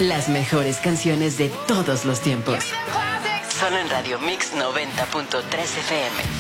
Las mejores canciones de todos los tiempos. Solo en Radio Mix 90.3 FM.